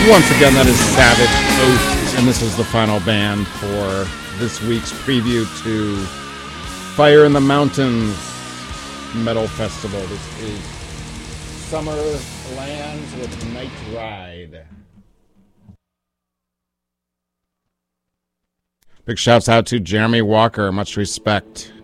Once again, that is Savage Oath, and this is the final band for this week's preview to Fire in the Mountains Metal Festival. This is Summer Lands with Night Ride. Big shouts out to Jeremy Walker, much respect.